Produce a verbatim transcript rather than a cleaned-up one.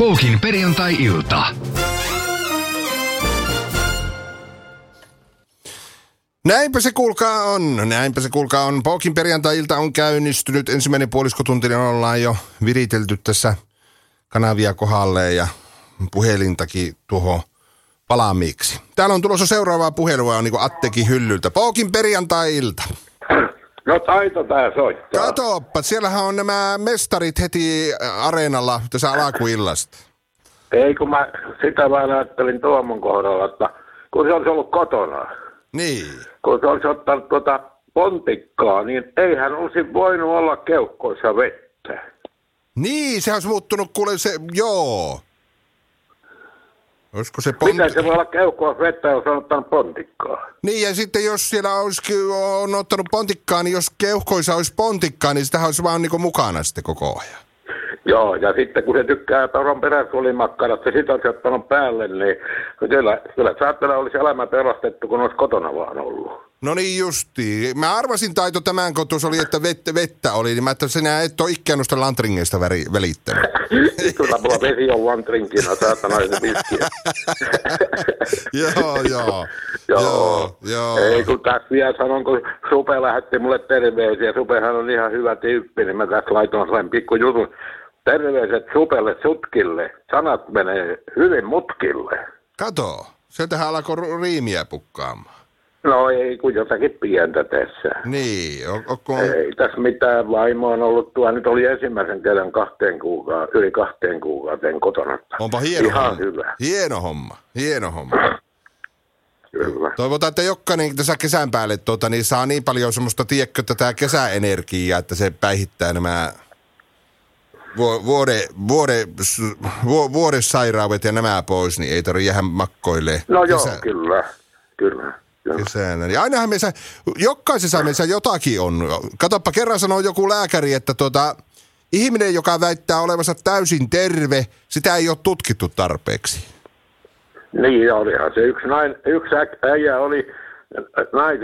P O K:n perjantai-ilta. Näinpä se kuulkaa on, näinpä se kuulkaa on. P O K:n perjantai-ilta on käynnistynyt. Ensimmäinen puoliskotuntinen ollaan jo viritelty tässä kanavia kohdalleen ja puhelintakin tuohon valmiiksi. Täällä on tulossa seuraavaa puhelua, on niin kuin Attekin hyllyltä. P O K:n perjantai-ilta. No Taito tää soittaa. Katoppa, siellähän on nämä mestarit heti areenalla tässä alkuillasta. Ei kun mä sitä vaan ajattelin Tuomon kohdalla, että kun se olisi ollut kotona. Niin. Kun se olisi ottanut tuota pontikkaa, niin eihän olisi voinut olla keuhkoissa vettä. Niin, se olisi muuttunut kuule se, joo. Olisiko se pont... Miten se voi olla keuhkoissa vettä, jos on ottanut pontikkaa? Niin, ja sitten jos siellä olisikin on ottanut pontikkaa, niin jos keuhkoissa olisi pontikkaa, niin sitähän olisi vaan niin kuin mukana sitten koko ajan. Joo, ja sitten kun se tykkää toron peräsuolimakkarat, se sitä olisi ottanut päälle, niin kyllä, kyllä saattaa olisi elämä pelastettu, kun olisi kotona vaan ollut. No niin justiin. Mä arvasin Taito tämän, kun tuossa oli, että vettä, vettä oli, niin mä ajattelin, että sinä et ole ikään noista lantringeista välittänyt. Kyllä mulla vesi on lantrinkina, saatana se viskiä. Joo, joo. Joo, joo. Ei kun tässä vielä sanon, kun Supe lähetti mulle terveisiä. Supehan on ihan hyvä tyyppi, niin mä tässä laitoin sellainen pikku jutun. Terveiset Supelle Sutkille. Sanat menee hyvin mutkille. Kato, sieltähän alkoi riimiä pukkaamaan. No ei, kun jotakin pientä tässä. Niin, on, onko... Ei tässä mitään. Vaimo on ollut tuo, nyt oli ensimmäisen kerran kahteen kuukaan, yli kahteen kuukauteen kotona. Onpa hieno ihan homma. hyvä. Hieno homma, hieno homma. Kyllä. Toivotaan, että jokainen tässä kesän päälle tuota, niin saa niin paljon semmoista, tiedätkö, tätä kesäenergiaa, että se päihittää nämä vuode, vuode, vu, vuodessairaudet ja nämä pois, niin ei tarvitse jäädä makkoille. No joo, kesä, kyllä, kyllä. kesänä. Ja ainahan meissä, jokaisessa meissä jotakin on. Katoppa, kerran sanoo joku lääkäri, että tuota, ihminen, joka väittää olevansa täysin terve, sitä ei ole tutkittu tarpeeksi. Niin olihan se. Yksi, nain, yksi äijä oli nainen.